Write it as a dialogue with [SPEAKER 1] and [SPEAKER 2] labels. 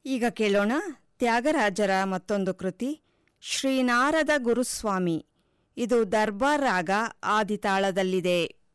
[SPEAKER 1] ಈಗ ಕೇಳೋಣ ತ್ಯಾಗರಾಜರ ಮತ್ತೊಂದು ಕೃತಿ ಶ್ರೀನಾರದ ಗುರುಸ್ವಾಮಿ. ಇದು ದರ್ಬಾರ್ ರಾಗ ಆದಿತಾಳದಲ್ಲಿದೆ.